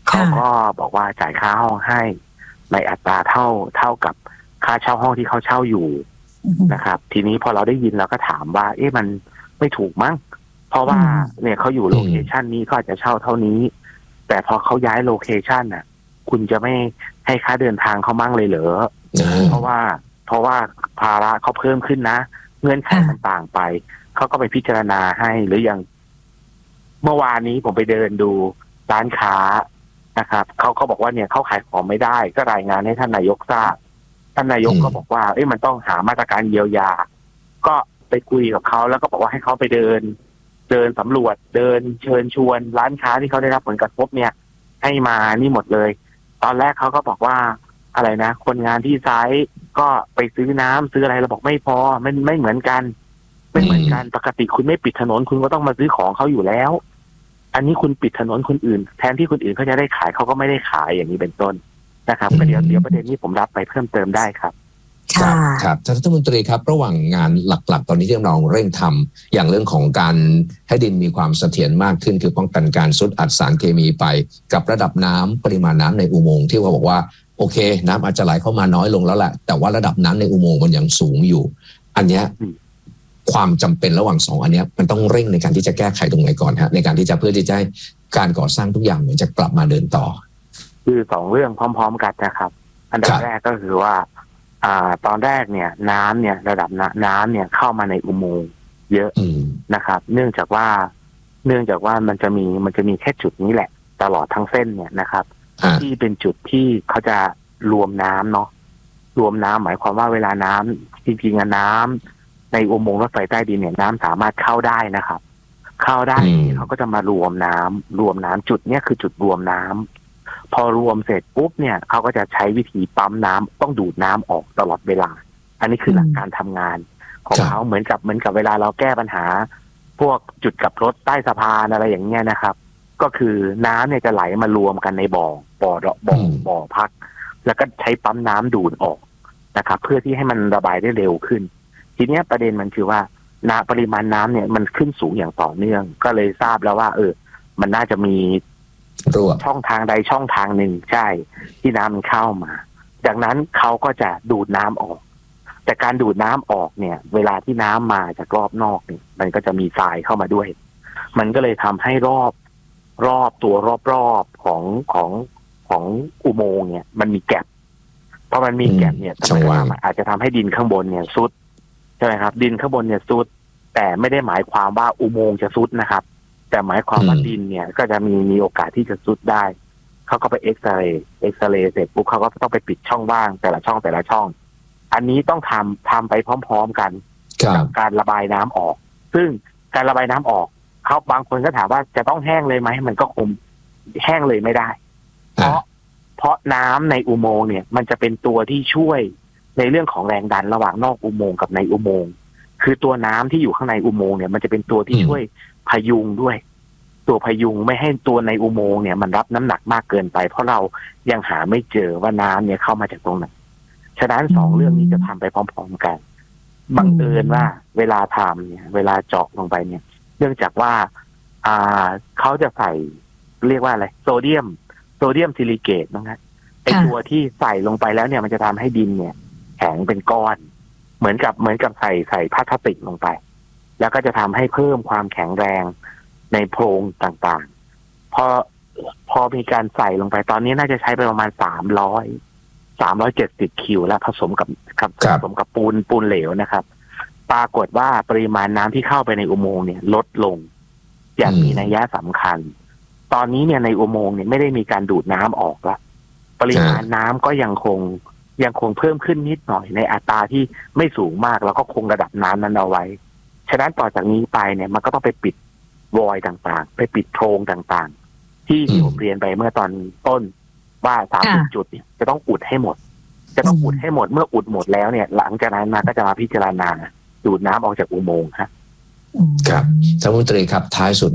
[SPEAKER 7] เขาก็บอกว่าจ่ายค่าห้องให้ในอัตราเท่าเท่ากับค่าเช่าห้องที่เขาเช่าอยู่นะครับทีนี้พอเราได้ยินเราก็ถามว่าเอ๊ะมันไม่ถูกมั้งเพราะว่าเนี่ยเขาอยู่โลเคชันนี้เขาอาจจะเช่าเท่านี้แต่พอเขาย้ายโลเคชันน่ะคุณจะไม่ให้ค่าเดินทางเขามั่งเลยเหรอเพราะว่าเพราะว่าภาระเขาเพิ่มขึ้นนะเงื่อนไขมันต่างไปเขาก็ไปพิจารณาให้หรืออย่างเมื่อวานนี้ผมไปเดินดูร้านค้านะครับเขาเขาบอกว่าเนี่ยเขาขายของไม่ได้ก็รายงานให้ท่านนายกทราบท่านนายกก็บอกว่าเอ้ยมันต้องหามาตรการเยียวยาก็ไปคุยกับเขาแล้วก็บอกว่าให้เขาไปเดินเดินสำรวจเดินเชิญชวนร้านค้าที่เขาได้รับผลกระทบเนี่ยให้มานี่หมดเลยตอนแรกเขาก็บอกว่าอะไรนะคนงานที่ไซต์ก็ไปซื้อน้ำซื้ออะไรเราบอกไม่พอไม่ไม่เหมือนกันไม่เหมือนกันปกติคุณไม่ปิดถนนคุณก็ต้องมาซื้อของเขาอยู่แล้วอันนี้คุณปิดถนนคนอื่นแทนที่คนอื่นเขาจะได้ขายเขาก็ไม่ได้ขายอย่างนี้เป็นต้นนะครับก็เดี๋ยวเดี๋ยวประเด็นนี้ผมรับไปเพิ่มเติมได้ครับ
[SPEAKER 1] ครับครับท่านรัฐมนตรีครับระหว่างงานหลักๆตอนนี้ที่เราเร่งทำอย่างเรื่องของการให้ดินมีความเสถียรมากขึ้นคือป้องกันการซุดอัดสารเคมีไปกับระดับน้ำปริมาณน้ำในอุโมงค์ที่ว่าบอกว่าโอเคน้ำอาจจะไหลเข้ามาน้อยลงแล้วแหละแต่ว่าระดับน้ำในอุโมงค์มันยังสูงอยู่อันเนี้ยความจำเป็นระหว่างสองอันนี้มันต้องเร่งในการที่จะแก้ไขตรงไหนก่อนฮะในการที่จะเพื่อที่จะให้การก่อสร้างทุกอย่างเหมือนจะกลับมาเดินต่อ
[SPEAKER 7] คือสองเรื่องพร้อมๆกันนะครับอันดับแรกก็คือว่าอ่าตอนแรกเนี่ยน้ำเนี่ยระดับน้ำเนี่ยเข้ามาในอุโมงค์เยอะนะครับเนื่องจากว่าเนื่องจากว่ามันจะมีมันจะมีแค่จุดนี้แหละตลอดทั้งเส้นเนี่ยนะครับที่เป็นจุดที่เขาจะรวมน้ำเนาะรวมน้ำหมายความว่าเวลาน้ำจริงๆน้ำในอุโมงค์รถไฟใต้ดินเนี่ยน้ำสามารถเข้าได้นะครับเข้าได้เขาก็จะมารวมน้ำรวมน้ำจุดเนี้ยคือจุดรวมน้ำพอรวมเสร็จปุ๊บเนี่ยเขาก็จะใช้วิธีปั๊มน้ำต้องดูดน้ำออกตลอดเวลาอันนี้คือหลักการทำงานของเขาเหมือนกับเหมือนกับเวลาเราแก้ปัญหาพวกจุดกลับรถใต้สะพานอะไรอย่างเงี้ยนะครับก็คือน้ำเนี่ยจะไหลมารวมกันในบ่อบ่อบ่อบ่อพักแล้วก็ใช้ปั๊มน้ำดูดออกนะครับเพื่อที่ให้มันระบายได้เร็วขึ้นทีนี้ประเด็นมันคือว่าน้ำปริมาณน้ำเนี่ยมันขึ้นสูงอย่างต่อเนื่องก็เลยทราบแล้วว่าเออมันน่าจะมีช่องทางใดช่องทางหนึ่งใช่ที่น้ำมันเข้ามาจากนั้นเขาก็จะดูดน้ำออกแต่การดูดน้ำออกเนี่ยเวลาที่น้ำมาจากรอบนอกเนี่ยมันก็จะมีทรายเข้ามาด้วยมันก็เลยทำให้รอบรอบตัวรอบๆของของของอุโมงค์เนี่ยมันมีแกปพอมันมีแกปเนี่ยอาจจะทำให้ดินข้างบนเนี่ยซุดใช่ไหมครับดินข้างบนเนี่ยซุดแต่ไม่ได้หมายความว่าอุโมงค์จะซุดนะครับแต่หมายความว่าดินเนี่ยก็จะมีมีโอกาสที่จะซุดได้เขาก็ไปเอ็กซเรย์เอ็กซเรย์เสร็จปุ๊บเขาก็ต้องไปปิดช่องว่างแต่ละช่องแต่ละช่องอันนี้ต้องทำทำไปพร้อมๆกันกับการระบายน้ำออกซึ่งการระบายน้ำออกเขาบางคนก็ถามว่าจะต้องแห้งเลยไหมมันก็คงแห้งเลยไม่ได้เพราะเพราะน้ำในอุโมงค์เนี่ยมันจะเป็นตัวที่ช่วยในเรื่องของแรงดันระหว่างนอกอุโมงค์กับในอุโมงค์คือตัวน้ำที่อยู่ข้างในอุโมงค์เนี่ยมันจะเป็นตัวที่ช่วยพยุงด้วยตัวพยุงไม่ให้ตัวในอุโมงค์เนี่ยมันรับน้ำหนักมากเกินไปเพราะเรายังหาไม่เจอว่าน้ำเนี่ยเข้ามาจากตรงไหนฉะนั้นสองเรื่องนี้จะทำไปพร้อมๆกันบังเอิญว่าเวลาทำเนี่ยเวลาเจาะลงไปเนี่ยเนื่องจากว่าอ่าเขาจะใส่เรียกว่าอะไรโซเดียมโซเดียมซิลิเกตนะครับไอตัวที่ใส่ลงไปแล้วเนี่ยมันจะทำให้ดินเนี่ยแข็งเป็นก้อนเหมือนกับเหมือนกับใส่ใส่พลาสติกลงไปแล้วก็จะทำให้เพิ่มความแข็งแรงในโพรงต่างๆพอพอมีการใส่ลงไปตอนนี้น่าจะใช้ไปประมาณสามร้อยสามร้อยเจ็ดสิบคิวแล้วผสมกับกับผสมกับปูนปูนเหลวนะครับปรากฏว่าปริมาณน้ำที่เข้าไปในอุโมงค์เนี่ยลดลงอย่างมีนัยสำคัญตอนนี้เนี่ยในอุโมงค์เนี่ยไม่ได้มีการดูดน้ำออกละปริมาณน้ำก็ยังคงยังคงเพิ่มขึ้นนิดหน่อยในอัตราที่ไม่สูงมากแล้วก็คงระดับน้ำนั้นเอาไว้ฉะนั้นต่อจากนี้ไปเนี่ยมันก็ต้องไปปิดวอยต่างๆไปปิดโพรงต่างๆที่ที่ผมเรียนไปเมื่อตอนต้นว่าสามสิบจุดเนี่ยจะต้องอุดให้หมดจะต้องอุดให้หมดเมื่ออุดหมดแล้วเนี่ยหลังจากนั้นมาก็จะมาพิจารณาดูดน้ำออกจากอุโมงค์ครับ
[SPEAKER 1] ครับท่านรัฐมนตรีครับท้ายสุดเนี่ย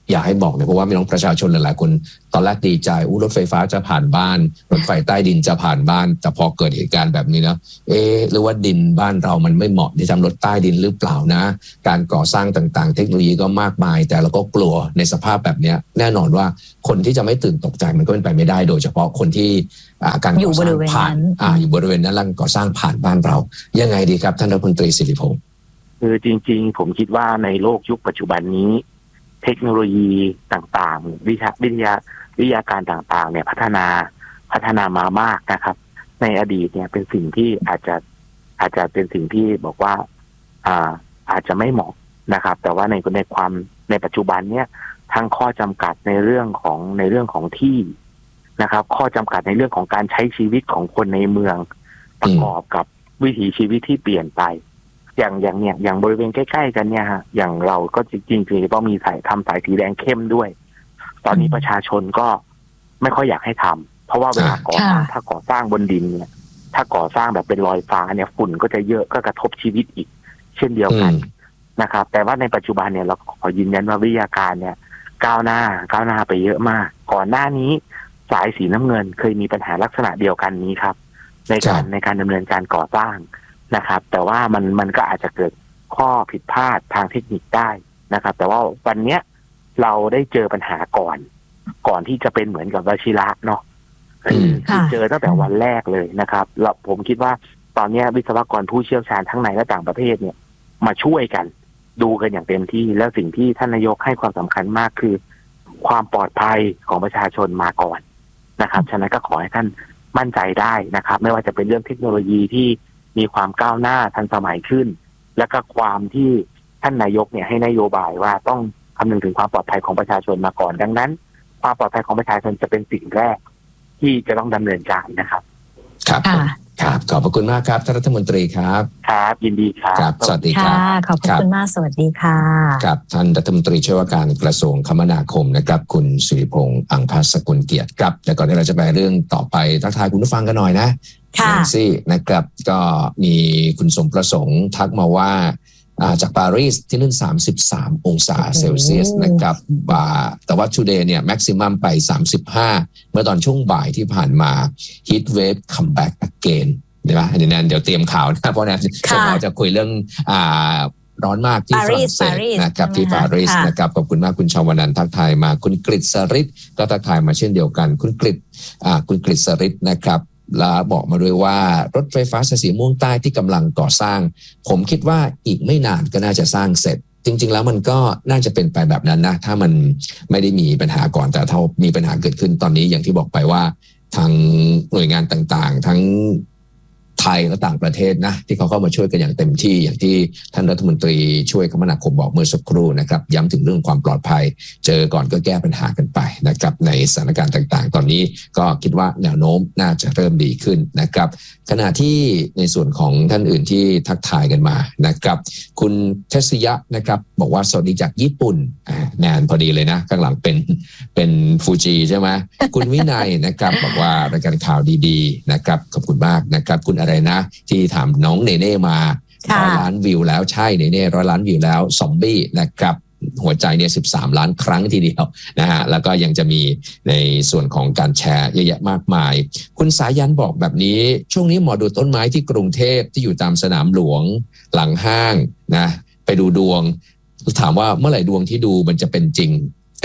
[SPEAKER 1] อยากให้บอกเลยเพราะว่าพี่น้องประชาชนหลายๆคนตอนแรกดีใจอู้รถไฟฟ้าจะผ่านบ้านรถไฟใต้ดินจะผ่านบ้านแต่พอเกิดเหตุการณ์แบบนี้นะเอ๊ะหรือว่าดินบ้านเรามันไม่เหมาะที่ทำรถใต้ดินหรือเปล่านะการก่อสร้างต่างๆเทคโนโลยีก็มากมายแต่เราก็กลัวในสภาพแบบนี้แน่นอนว่าคนที่จะไม่ตื่นตกใจมันก็เป็นไปไม่ได้โดยเฉพาะคนที่การก่อสร้างผ่านอ่าอยู่บริเวณนั้นแล้วก่อสร้างผ่านบ้านเรายังไงดีครับท่านรัฐมนตรีสิริพงษ์
[SPEAKER 7] คือจริงๆผมคิดว่าในโลกยุคปัจจุบันนี้เทคโนโลยีต่างๆวิทยาวิทยาวิทยาการต่างๆเนี่ยพัฒนาพัฒนามามากนะครับในอดีตเนี่ยเป็นสิ่งที่อาจจะอาจจะเป็นสิ่งที่บอกว่าอ่าอาจจะไม่เหมาะนะครับแต่ว่าในในความในปัจจุบันเนี่ยทั้งข้อจำกัดในเรื่องของในเรื่องของที่นะครับข้อจำกัดในเรื่องของการใช้ชีวิตของคนในเมืองประกอบกับวิถีชีวิตที่เปลี่ยนไปอย่างอย่างเนี่ยอย่างบริเวณใกล้ๆกันเนี่ยฮะอย่างเราก็จริงๆจะต้องมีสายทำสายสีแดงเข้มด้วยตอนนี้ประชาชนก็ไม่ค่อยอยากให้ทำเพราะว่าเวลาก่อสร้างถ้าก่อสร้างบนดินเนี่ยถ้าก่อสร้างแบบเป็นรอยฟ้าเนี่ยฝุ่นก็จะเยอะก็กระทบชีวิตอีกเช่นเดียวกันนะครับแต่ว่าในปัจจุบันเนี่ยเราขอยืนยันว่าวิทยาการเนี่ยก้าวหน้าก้าวหน้าไปเยอะมากก่อนหน้านี้สายสีน้ำเงินเคยมีปัญหาลักษณะเดียวกันนี้ครับในการในการดำเนินการก่อสร้างนะครับแต่ว่ามันมันก็อาจจะเกิดข้อผิดพลาดทางเทคนิคได้นะครับแต่ว่าวันเนี้ยเราได้เจอปัญหาก่อนก่อนที่จะเป็นเหมือนกับวชิระเนาะคือเจอตั้งแต่วันแรกเลยนะครับแล้วผมคิดว่าตอนนี้วิศวกรผู้เชี่ยวชาญทั้งในและต่างประเทศเนี่ยมาช่วยกันดูกันอย่างเต็มที่แล้วสิ่งที่ท่านนายกให้ความสำคัญมากคือความปลอดภัยของประชาชนมาก่อนนะครับฉะนั้นก็ขอให้ท่านมั่นใจได้นะครับไม่ว่าจะเป็นเรื่องเทคโนโลยีที่มีความก้าวหน้าทันสมัยขึ้นและก็ความที่ท่านนายกเนี่ยให้นโยบายว่าต้องคำนึงถึงความปลอดภัยของประชาชนมาก่อนดังนั้นความปลอดภัยของประชาชนจะเป็นสิ่งแรกที่จะต้องดำเนินการนะครับ
[SPEAKER 1] ครับครับขอบพระคุณมากครับท่านรัฐมนตรีครับ
[SPEAKER 7] ครับยินดีครับ
[SPEAKER 1] ครับสวัสดีครับ
[SPEAKER 2] ขอบคุณมากสวัสดีค่ะ
[SPEAKER 1] ครับท่านรัฐมนตรีช่วยว่าการกระทรวงคมนาคมนะครับคุณสิริพงษ์อังคสกุลเกียรติครับแต่ก่อนที่เราจะไปเรื่องต่อไปทักทายคุณผู้ฟังกันหน่อยนะ
[SPEAKER 2] ค่ะ
[SPEAKER 1] ซี่นะครับก็มีคุณสมประสงค์ทักมาว่าจากปารีสที่นู่นสามสิบสามองศาเซลเซียสนะครับแต่ว่า today เนี่ย maximum ไปสามสิบห้าเมื่อตอนช่วงบ่ายที่ผ่านมา heat wave come back again เดี๋ยวนะเดี๋ยวนั้นเดี๋ยวเตรียมข่าวนะเพราะนั้นเราจะคุยเรื่องอ่าร้อนมากที่ฝรั่งเศสนะครับที่ปารีสนะครับขอบคุณมากคุณชาวนันท์ทักทายมาคุณกฤษริศก็ทักทายมาเช่นเดียวกันคุณกฤษอ่าคุณกฤษริศนะครับและบอกมาด้วยว่ารถไฟฟ้าสายสีม่วงใต้ที่กำลังก่อสร้างผมคิดว่าอีกไม่นานก็น่าจะสร้างเสร็จจริงๆแล้วมันก็น่าจะเป็นไปแบบนั้นนะถ้ามันไม่ได้มีปัญหาก่อนแต่ถ้ามีปัญหาเกิดขึ้นตอนนี้อย่างที่บอกไปว่าทางหน่วยงานต่างๆทั้งไทยและต่างประเทศนะที่เขาเข้ามาช่วยกันอย่างเต็มที่อย่างที่ท่านรัฐมนตรีช่วยคมนาคมบอกเมื่อสักครู่นะครับย้ำถึงเรื่องความปลอดภัยเจอก่อนก็แก้ปัญหากันไปนะครับในสถานการณ์ต่างๆตอนนี้ก็คิดว่าแนวโน้มน่าจะเริ่มดีขึ้นนะครับขณะที่ในส่วนของท่านอื่นที่ทักทายกันมานะครับคุณเทศยะนะครับบอกว่าสวัสดีจากญี่ปุ่นแนนพอดีเลยนะข้างหลังเป็นเป็นฟูจิใช่ไหมคุณวินัยนะครับบอกว่ารายการข่าวดีๆนะครับขอบคุณมากนะครับคุณอะไรนะที่ถามน้องเนเน่มาร้อยล้านวิวแล้วใช่เนเน่ร้อยล้านวิวแล้วซอมบี้นะครับหัวใจเนี่ยสิบสามล้านครั้งทีเดียวนะฮะแล้วก็ยังจะมีในส่วนของการแชร์เยอะแยะมากมายคุณสายันบอกแบบนี้ช่วงนี้หมอดูต้นไม้ที่กรุงเทพที่อยู่ตามสนามหลวงหลังห้างนะไปดูดวงถามว่าเมื่อไหร่ดวงที่ดูมันจะเป็นจริง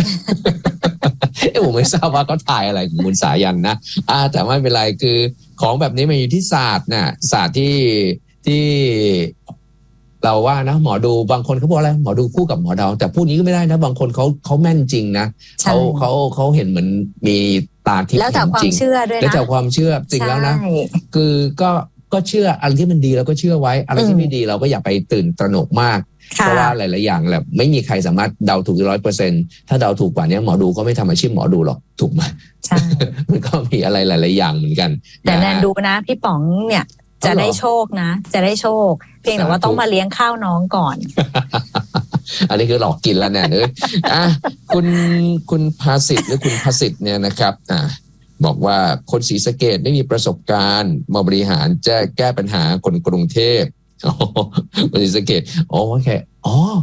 [SPEAKER 1] ผมไม่ทราบว่าเขาถ่ายอะไรของคุณสายันนะอ่าแต่ไม่เป็นไรคือของแบบนี้มันอยู่ที่ศาสตร์นะศาสตร์ที่ที่เราว่านะหมอดูบางคนเขาบอกอะไรหมอดูคู่กับหมอเดาแต่พูดนี้ก็ไม่ได้นะบางคนเขาเขาแม่นจริงนะเขาเขาเขาเห็นเหมือนมีตาทิพย์จริงแล้วแต่ความเชื่อด้วยนะแล้วแต่ความเชื่อจริงแล้วนะคือก็ก็เชื่ออะไรที่มันดีเราก็เชื่อไว้อะไรที่ไม่ดีเราก็อย่าไปตื่นตระหนกมากเพราะว่าหลายๆอย่างแบบไม่มีใครสามารถเดาถูกร้อยเปอร์เซ็นต์ถ้าเดาถูกกว่านี้หมอดูก็ไม่ทำอาชีพหมอดูหรอกถูกไหมใช่มันก็มีอะไรหลายๆอย่างเหมือนกัน
[SPEAKER 2] แต่แนนดูนะพี่ป๋องเนี่ยจะได้โชคนะจะได้โชคเพียงแต่ว่าต้องมาเลี้ยงข้าวน้องก่อน
[SPEAKER 1] อันนี้คือหลอกกินแล้วเนี่ยเอ้ยอ่ะคุณคุณภาสิทธิ์หรือคุณภาสิทธิ์เนี่ยนะครับอ่ะบอกว่าคนศรีสะเกษไม่มีประสบการณ์มาบริหารจะแก้ปัญหาคนกรุงเทพคนศรีสะเกษอ๋อโอเคอ๋อ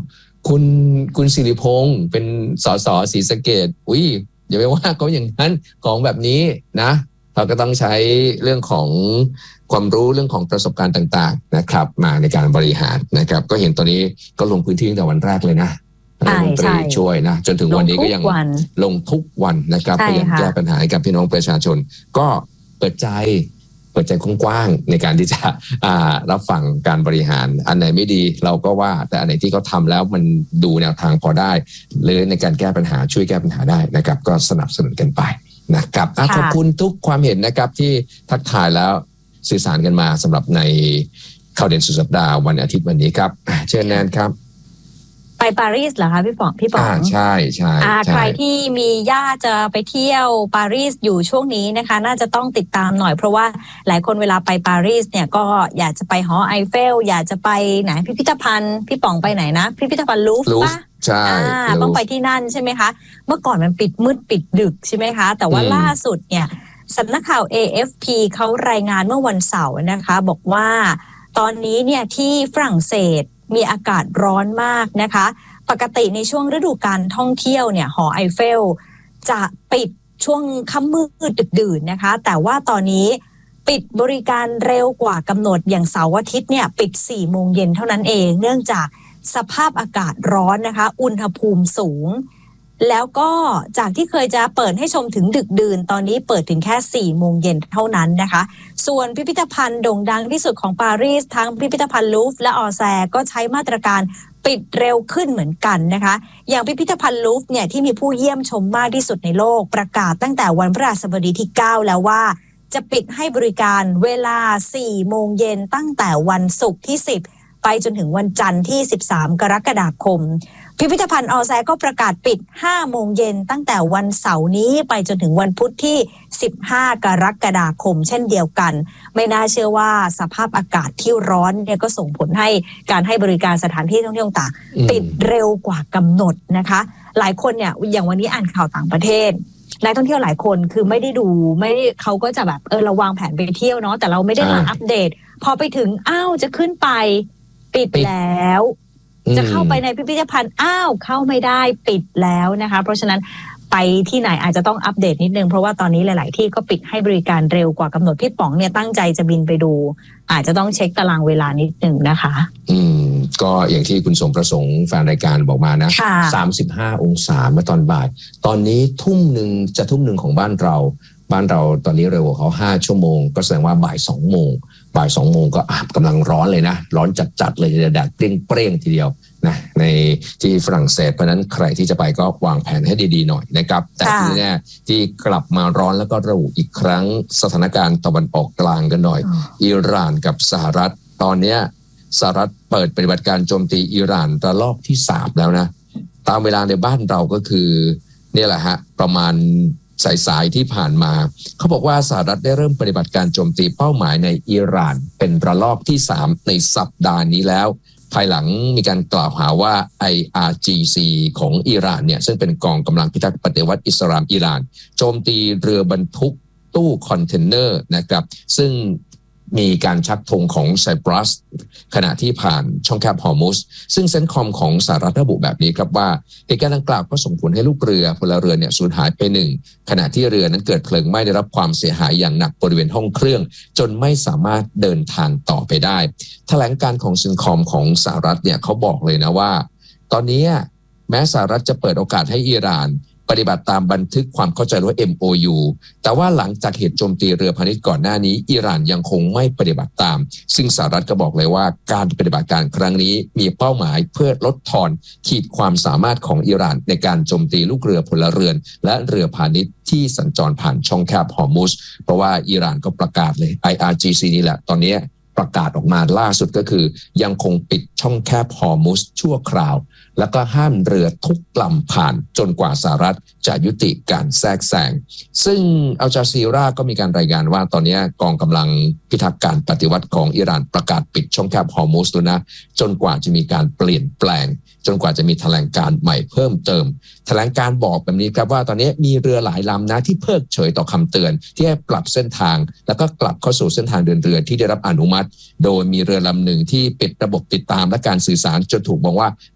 [SPEAKER 1] คุณคุณศิริพงษ์เป็นสสศรีสะเกษอุ้ยอย่าไปว่าเขาอย่างนั้นของแบบนี้นะเราก็ต้องใช้เรื่องของความรู้เรื่องของประสบการณ์ต่างๆนะครับมาในการบริหารนะครับก็เห็นตอนนี้ก็ลงพื้นที่ตั้งแต่วันแรกเลยนะรัฐมนตรีช่วยนะจนถึงวันนี้ก็ยังลงทุกวันนะครับพยายามแก้ปัญหาให้กับพี่น้องประชาชนก็เปิดใจเปิดใจกว้างๆในการที่จะรับฟังการบริหารอันไหนไม่ดีเราก็ว่าแต่อันไหนที่เขาทำแล้วมันดูแนวทางพอได้หรือในการแก้ปัญหาช่วยแก้ปัญหาได้นะครับก็สนับสนุนกันไปนะครับขอบคุณทุกความเห็นนะครับที่ทักทายแล้วสื่อสารกันมาสำหรับในข่าวเด่นสุดสัปดาห์วันอาทิตย์วันนี้ครับเชิญแนนครับ
[SPEAKER 2] ไปปารีสเหรอคะพี่ป๋องพี่ป๋อง
[SPEAKER 1] ใช่ใช่
[SPEAKER 2] ใครที่มีญาติจะไปเที่ยวปารีสอยู่ช่วงนี้นะคะน่าจะต้องติดตามหน่อยเพราะว่าหลายคนเวลาไปปารีสเนี่ยก็อยากจะไปหอไอเฟลอยากจะไปไหนพิพิธภัณฑ์พี่ป๋องไปไหนนะพิพิธภัณฑ์ลูฟร์ป่ะ
[SPEAKER 1] ใช่
[SPEAKER 2] ต้องไปที่นั่นใช่ไหมคะเมื่อก่อนมันปิดมืดปิดดึกใช่ไหมคะแต่ว่าล่าสุดเนี่ยสำนักข่าว เอ เอฟ พี เขารายงานเมื่อวันเสาร์นะคะบอกว่าตอนนี้เนี่ยที่ฝรั่งเศสมีอากาศร้อนมากนะคะปกติในช่วงฤดูกาลท่องเที่ยวเนี่ยหอไอเฟลจะปิดช่วงค่ำมืดดึกดื่นนะคะแต่ว่าตอนนี้ปิดบริการเร็วกว่ากำหนดอย่างเสาร์อาทิตย์เนี่ยปิดสี่โมงเย็นเท่านั้นเองเนื่องจากสภาพอากาศร้อนนะคะอุณหภูมิสูงแล้วก็จากที่เคยจะเปิดให้ชมถึงดึกดื่นตอนนี้เปิดถึงแค่สี่โมงเย็นเท่านั้นนะคะส่วนพิพิธภัณฑ์โด่งดังที่สุดของปารีสทั้งพิพิธภัณฑ์ลูฟร์และออแซก็ใช้มาตรการปิดเร็วขึ้นเหมือนกันนะคะอย่างพิพิธภัณฑ์ลูฟร์เนี่ยที่มีผู้เยี่ยมชมมากที่สุดในโลกประกาศตั้งแต่วันพฤหัสบดีที่เก้าแล้วว่าจะปิดให้บริการเวลาสี่โมงเย็นตั้งแต่วันศุกร์ที่สิบไปจนถึงวันจันทร์ที่สิบสามกรกฎาคมพิพิธภัณฑ์ออแซก็ประกาศปิดห้าโมงเย็นตั้งแต่วันเสาร์นี้ไปจนถึงวันพุธที่สิบห้ากรกฎาคมเช่นเดียวกันไม่น่าเชื่อว่าสภาพอากาศที่ร้อนเนี่ยก็ส่งผลให้การให้บริการสถานที่ท่องเที่ยวต่างปิดเร็วกว่ากำหนดนะคะหลายคนเนี่ยอย่างวันนี้อ่านข่าวต่างประเทศนักท่องเที่ยวหลายคนคือไม่ได้ดูไม่เขาก็จะแบบเออเราวางแผนไปเที่ยวเนาะแต่เราไม่ได้มาอัปเดตพอไปถึงอ้าวจะขึ้นไปปิดแล้วจะเข้าไปในพิพิธภัณฑ์อ้าวเข้าไม่ได้ปิดแล้วนะคะเพราะฉะนั้นไปที่ไหนอาจจะต้องอัปเดตนิดนึงเพราะว่าตอนนี้หลายๆที่ก็ปิดให้บริการเร็วกว่ากำหนดพี่ป๋องเนี่ยตั้งใจจะบินไปดูอาจจะต้องเช็คตารางเวลานิดนึงนะคะ
[SPEAKER 1] อืมก็อย่างที่คุณสมประสงค์แฟนรายการบอกมานะสามสิบห้าองศาเมื่อตอนบ่ายตอนนี้ทุ่มหนึ่งจะทุ่มหนึ่งของบ้านเราบ้านเราตอนนี้เร็วกว่าเขาห้าชั่วโมงก็แสดงว่าบ่ายสองโมงบ่ายสองโมงก็กำลังร้อนเลยนะร้อนจัดๆเลยแดดเปรี้ยงๆทีเดียวนะในที่ฝรั่งเศสเพราะนั้นใครที่จะไปก็วางแผนให้ดีๆหน่อยนะครับแต่ที่แน่ที่กลับมาร้อนแล้วก็ระอุอีกครั้งสถานการณ์ตะวันออกกลางกันหน่อยอิหร่านกับสหรัฐตอนนี้สหรัฐเปิดปฏิบัติการโจมตีอิหร่านระลอกที่สามแล้วนะตามเวลาในบ้านเราก็คือนี่แหละฮะประมาณสายๆที่ผ่านมาเขาบอกว่าสหรัฐได้เริ่มปฏิบัติการโจมตีเป้าหมายในอิหร่านเป็นระลอกที่สามในสัปดาห์นี้แล้วภายหลังมีการกล่าวหาว่า ไอ อาร์ จี ซี ของอิหร่านเนี่ยซึ่งเป็นกองกำลังพิทักษ์ปฏิวัติอิสลามอิหร่านโจมตีเรือบรรทุกตู้คอนเทนเนอร์นะครับซึ่งมีการชักธงของไซปรัสขณะที่ผ่านช่องแคบฮอร์มุสซึ่งเซ็นคอมของสหรัฐระบุแบบนี้ครับว่าเหตุการณ์ดังกล่าวก็ส่งผลให้ลูกเรือพลเรือนเนี่ยสูญหายไปหนึ่งขณะที่เรือนั้นเกิดเพลิงไหม้ได้รับความเสียหายอย่างหนักบริเวณห้องเครื่องจนไม่สามารถเดินทางต่อไปได้แถลงการของเซ็นคอมของสหรัฐเนี่ยเขาบอกเลยนะว่าตอนนี้แม้สหรัฐจะเปิดโอกาสให้อิหร่านปฏิบัติตามบันทึกความเข้าใจว่า เอ็ม โอ ยู แต่ว่าหลังจากเหตุโจมตีเรือพาณิชย์ก่อนหน้านี้อิหร่านยังคงไม่ปฏิบัติตามซึ่งสหรัฐก็บอกเลยว่าการปฏิบัติการครั้งนี้มีเป้าหมายเพื่อลดทอนขีดความสามารถของอิหร่านในการโจมตีลูกเรือพลเรือนและเรือพาณิชย์ที่สัญจรผ่านช่องแคบฮอร์มุสเพราะว่าอิหร่านก็ประกาศเลย ไอ อาร์ จี ซี นี่แหละตอนนี้ประกาศออกมาล่าสุดก็คือยังคงปิดช่องแคบฮอร์มุสชั่วคราวแล้วก็ห้ามเรือทุกลำผ่านจนกว่าสหรัฐจะยุติการแทรกแซงซึ่งอัลจาซีราก็มีการรายงานว่าตอนนี้กองกำลังพิทักษ์การปฏิวัติของอิหร่านประกาศปิดช่องแคบฮอร์มุสแล้วนะจนกว่าจะมีการเปลี่ยนแปลงจนกว่าจะมีแถลงการใหม่เพิ่มเติมแถลงการบอกแบบนี้ครับว่าตอนนี้มีเรือหลายลำนะที่เพิกเฉยต่อคำเตือนที่ให้ปรับเส้นทางแล้วก็กลับเข้าสู่เส้นทางเดินเรือที่ได้รับอนุมัติโดยมีเรือลำหนึ่งที่ปิดระบบติดตามและการสื่อสารจนถูกมองว่าเป็นภัย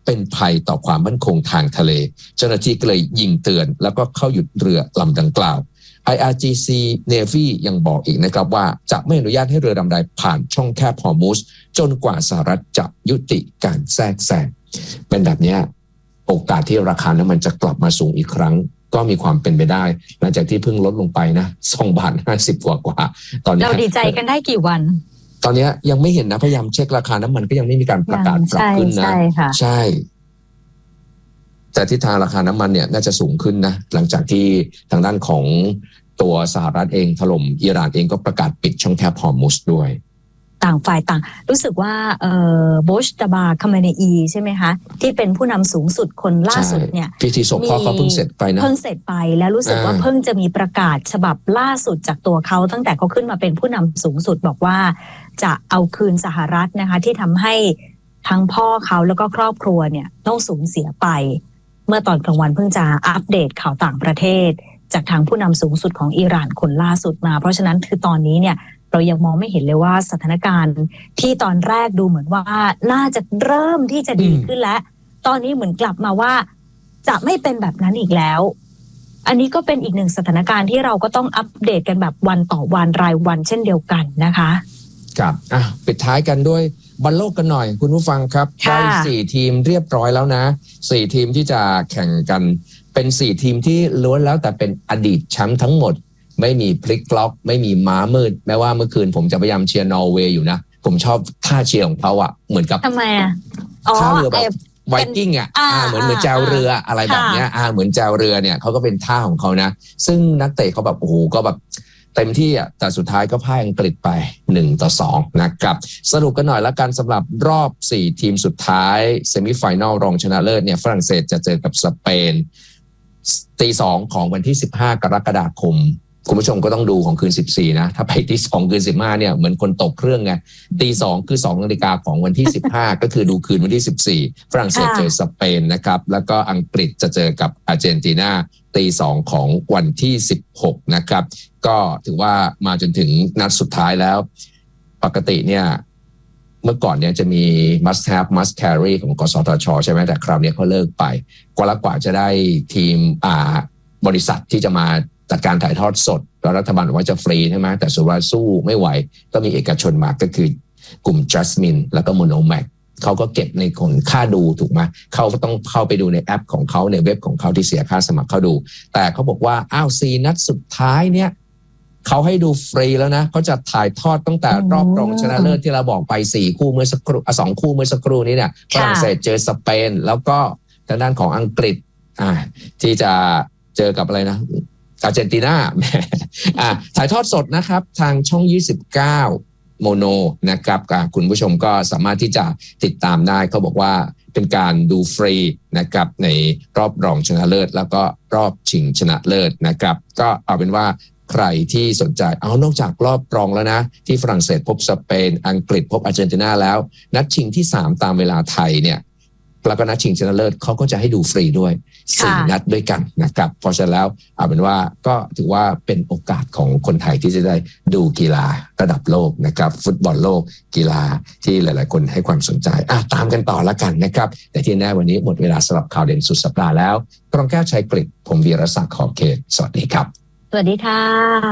[SPEAKER 1] ยต่อความมั่นคงทางทะเลเจ้าหน้าที่ก็เลยยิงเตือนแล้วก็เข้าหยุดเรือลำดังกล่าว ไอ อาร์ จี ซี Navy ยังบอกอีกนะครับว่าจะไม่อนุญาตให้เรือลำใดผ่านช่องแคบฮอร์มุสจนกว่าสหรัฐจะยุติการแทรกแซงเป็นแบบนี้โอกาสที่ราคาน้ำมันจะกลับมาสูงอีกครั้งก็มีความเป็นไปได้หลังจากที่เพิ่งลดลงไปนะสองบาทห้าสิบกว่ากว่าตอนนี้
[SPEAKER 2] เราดีใจกันได้กี่วัน
[SPEAKER 1] ตอนนี้ยังไม่เห็นนะพยายามเช็คราคาน้ำมันก็ยังไม่มีการประกาศปรับขึ้นนะ
[SPEAKER 2] ใช่ค่ะ
[SPEAKER 1] ใช่แต่ทิศทางราคาน้ำมันเนี่ยน่าจะสูงขึ้นนะหลังจากที่ทางด้านของตัวสหรัฐเองถล่มอิหร่านเองก็ประกาศปิดช่องแคบฮอร์มุสด้วย
[SPEAKER 2] ต่างฝ่ายต่างรู้สึกว่าเอ่อโบชตาบาคาเมเนอีใช่ไหมคะที่เป็นผู้นำสูงสุดคนล่าสุดเนี่ย
[SPEAKER 1] พิธีศพพ่อเขาเพิ่งเสร็จไปนะ
[SPEAKER 2] เพิ่งเสร็จไปแล้วรู้สึกว่าเพิ่งจะมีประกาศฉบับล่าสุดจากตัวเขาตั้งแต่เขาขึ้นมาเป็นผู้นำสูงสุดบอกว่าจะเอาคืนสหรัฐนะคะที่ทำให้ทั้งพ่อเขาแล้วก็ครอบครัวเนี่ยต้องสูญเสียไปเมื่อตอนกลางวันเพิ่งจะอัปเดตข่าวต่างประเทศจากทางผู้นำสูงสุดของอิหร่านคนล่าสุดมาเพราะฉะนั้นคือตอนนี้เนี่ยเรายังมองไม่เห็นเลยว่าสถานการณ์ที่ตอนแรกดูเหมือนว่าน่าจะเริ่มที่จะดีขึ้นแล้วตอนนี้เหมือนกลับมาว่าจะไม่เป็นแบบนั้นอีกแล้วอันนี้ก็เป็นอีกหนึ่งสถานการณ์ที่เราก็ต้องอัปเดตกันแบบวันต่อวันรายวันเช่นเดียวกันนะคะ
[SPEAKER 1] ครับอ่ะปิดท้ายกันด้วยบอลโลกกันหน่อยคุณผู้ฟังครับได้สี่ทีมเรียบร้อยแล้วนะสี่ทีมที่จะแข่งกันเป็นสี่ทีมที่ล้วนแล้วแต่เป็นอดีตแชมป์ทั้งหมดไม่มีพลิกล็อกไม่มีม้ามืดแม้ว่าเมื่อคืนผมจะพยายามเชียร์นอร์เวย์อยู่นะผมชอบท่าเชียร์ของเขาอะเหมือนกับ
[SPEAKER 2] ทำไมอะ
[SPEAKER 1] ท่าเรือแบบไวกิ้งอะเหมือนเหมือนแจวเรืออะไรแบบเนี้ยอ่าเหมือนแจวเรือเนี่ยเขาก็เป็นท่าของเขานะซึ่งนักเตะเขาแบบโอ้โหก็แบบเต็มที่อ่ะแต่สุดท้ายก็พ่ายอังกฤษไปหนึ่งต่อสองนะครับสรุปกันหน่อยละกันสำหรับรอบสี่ทีมสุดท้ายเซมิไฟแนลรองชนะเลิศเนี่ยฝรั่งเศสจะเจอกับสเปนตีสองของวันที่สิบห้ากรกฎาคมคุณผู้ชมก็ต้องดูของคืนสิบสี่นะถ้าไปตีสองคืนสิบห้าเนี่ยเหมือนคนตกเครื่องไงตีสองคือสองนาฬิกาของวันที่สิบห้าก็คือดูคืนวันที่สิบสี่ฝรั่งเศสเจอสเปนนะครับแล้วก็อังกฤษจะเจอกับอาร์เจนตินาตีสองของวันที่สิบหกนะครับก็ถือว่ามาจนถึงนัดสุดท้ายแล้วปกติเนี่ยเมื่อก่อนเนี่ยจะมี must have must carry ของกสทช.ใช่ไหมแต่คราวนี้เขาเลิกไปกว่าละกว่าจะได้ทีมอ่าบริษัทที่จะมาจัดการถ่ายทอดสดแล้วรัฐบาลบอกว่าจะฟรีใช่ไหมแต่สุดว่าสู้ไม่ไหวก็มีเอกชนมาก็คือกลุ่ม Jasmine แล้วก็ Monomax เขาก็เก็บในคนค่าดูถูกไหมเขาก็ต้องเข้าไปดูในแอปของเขาในเว็บของเขาที่เสียค่าสมัครเข้าดูแต่เขาบอกว่าอ้าวซีนัดสุดท้ายเนี่ยเขาให้ดูฟรีแล้วนะเขาจะถ่ายทอดตั้งแต่รอบรองชนะเลิศที่เราบอกไปสี่คู่เมื่อสักครู่สองคู่เมื่อสักครู่นี้เนี่ยฝรั่งเศสเจอสเปนแล้วก็ทางด้านของอังกฤษอ่าที่จะเจอกับอะไรนะอาร์เจนตินาอ่าถ่ายทอดสดนะครับทางช่องยี่สิบเก้าโมโนนะครับคุณผู้ชมก็สามารถที่จะติดตามได้เขาบอกว่าเป็นการดูฟรีนะครับในรอบรองชนะเลิศแล้วก็รอบชิงชนะเลิศนะครับก็เอาเป็นว่าใครที่สนใจเอานอกจากรอบรองแล้วนะที่ฝรั่งเศสพบสเปนอังกฤษพบอาร์เจนตินาแล้วนัดชิงที่สามตามเวลาไทยเนี่ยแล้วก็นัดชิงชนะเลิศเขาก็จะให้ดูฟรีด้วยสี่นัดด้วยกันนะครับเพราะฉะนั้นแล้วเอาเป็นว่าก็ถือว่าเป็นโอกาสของคนไทยที่จะได้ดูกีฬาระดับโลกนะครับฟุตบอลโลกกีฬาที่หลายๆคนให้ความสนใจอ่ะตามกันต่อละกันนะครับแต่ที่แน่วันนี้หมดเวลาสำหรับข่าวเด่นสุดสัปดาห์แล้วกรองแก้วชัยกฤษผมวีรศักดิ์ขอบเขตสวัสดีครับ
[SPEAKER 2] สวัสดีค่ะ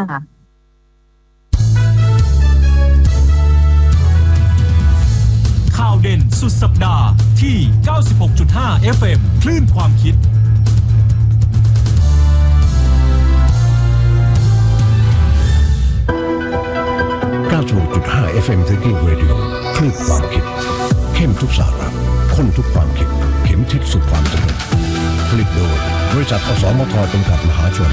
[SPEAKER 8] ข่าวเด่นสุดสัปดาห์ที่ เก้าสิบหกจุดห้า เอฟ เอ็ม คลื่นความคิด
[SPEAKER 4] เก้าสิบหกจุดห้า เอฟ เอ็ม Thinking Radio คลื่นความคิดเข้มทุกสาระข้นทุกความคิดเข็มทิศสู่ความสำเร็จผลิตโดยบริษัทอสมทจำกัดมหาชน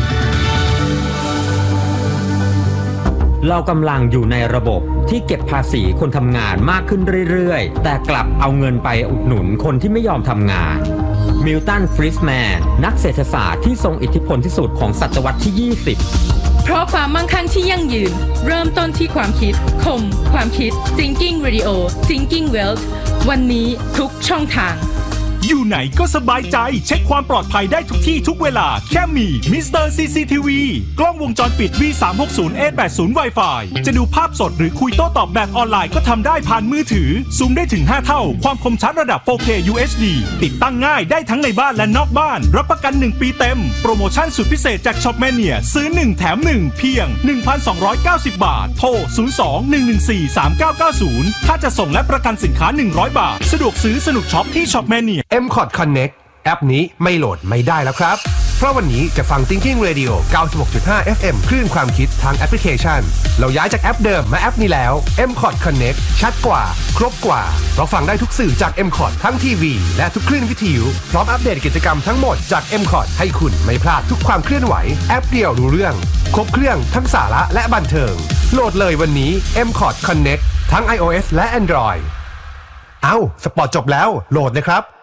[SPEAKER 5] เรากำลังอยู่ในระบบที่เก็บภาษีคนทำงานมากขึ้นเรื่อยๆแต่กลับเอาเงินไปอุดหนุนคนที่ไม่ยอมทำงานมิลตัน ฟริสแมนนักเศรษฐศาสตร์ที่ทรงอิทธิพลที่สุดของศตวรรษที่ยี่สิบ
[SPEAKER 6] เพราะความมั่งคั่งที่ยั่งยืนเริ่มต้นที่ความคิดคมความคิด Thinking Radio Thinking Wealth วันนี้ทุกช่องทาง
[SPEAKER 8] อยู่ไหนก็สบายใจเช็คความปลอดภัยได้ทุกที่ทุกเวลาแค่มี มิสเตอร์ ซี ซี ที วี กล้องวงจรปิด วี สามหกศูนย์ เอ แปดสิบ Wi-Fi จะดูภาพสดหรือคุยโต้ตอบแบบออนไลน์ก็ทำได้ผ่านมือถือซูมได้ถึงห้าเท่าความคมชัดระดับ โฟร์เค ยู เอช ดี ติดตั้งง่ายได้ทั้งในบ้านและนอกบ้านรับประกันหนึ่งปีเต็มโปรโมชั่นสุดพิเศษจากช็อปแมเนียซื้อหนึ่งแถมหนึ่งเพียง หนึ่งพันสองร้อยเก้าสิบ บาทโทรศูนย์ สอง หนึ่ง หนึ่ง สี่ สาม เก้า เก้า ศูนย์ถ้าจะส่งและประกันสินค้าหนึ่งร้อยบาทสะดวกซื้อสนุกช็อปที่ช็อปแมเนีย
[SPEAKER 9] เอ็ม คอร์ด Connect แอปนี้ไม่โหลดไม่ได้แล้วครับเพราะวันนี้จะฟัง Thinking Radio เก้าสิบหกจุดห้า เอฟ เอ็ม คลื่นความคิดทางแอปพลิเคชันเราย้ายจากแอปเดิมมาแอปนี้แล้ว เอ็ม คอร์ด Connect ชัดกว่าครบกว่าเราฟังได้ทุกสื่อจาก เอ็ม คอร์ด ทั้งทีวีและทุกคลื่นวิทยุพร้อมอัปเดตกิจกรรมทั้งหมดจาก เอ็ม คอร์ด ให้คุณไม่พลาดทุกความเคลื่อนไหวแอปเดียวรู้เรื่องครบเครื่องทั้งสาระและบันเทิงโหลดเลยวันนี้ เอ็ม คอร์ด Connect ทั้ง iOS และ Android เอ้าสปอร์ตจบแล้วโหลดเลยครับ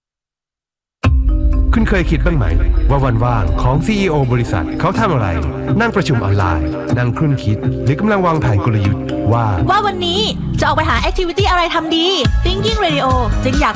[SPEAKER 9] คุณเคยคิดบ้างไหมว่าวันว่างของ ซี อี โอ บริษัทเขาทำอะไรนั่งประชุมออนไลน์นั่งครุ่นคิดหรือกำลังวางแผนกลยุทธ์ว่า
[SPEAKER 10] ว่าวันนี้จะออกไปหาแอคทิวิตี้อะไรทำดี Thinking Radio จึงอยาก